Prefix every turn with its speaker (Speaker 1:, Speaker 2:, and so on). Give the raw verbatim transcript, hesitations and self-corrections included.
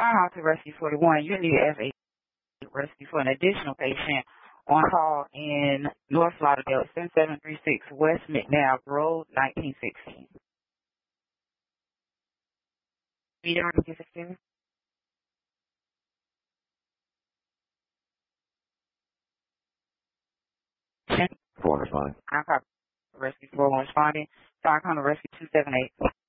Speaker 1: Fire to Rescue forty-one. You need to F A rescue for an additional patient on call in North Lauderdale, seven seven three six West McNabb Road, nineteen sixteen. Be there to get it.
Speaker 2: Four responding.
Speaker 1: I copy Rescue four one responding. Fire Rescue two seven eight.